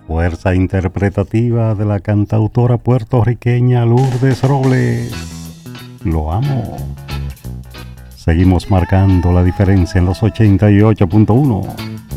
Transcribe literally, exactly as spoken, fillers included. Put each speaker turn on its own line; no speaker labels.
Fuerza interpretativa de la cantautora puertorriqueña Lourdes Robles. Lo amo. Seguimos marcando la diferencia en los ochenta y ocho punto uno.